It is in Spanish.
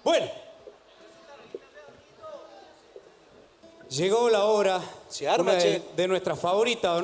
Bueno. Llegó la hora, Se arma, una che. de nuestras favoritas, ¿o no?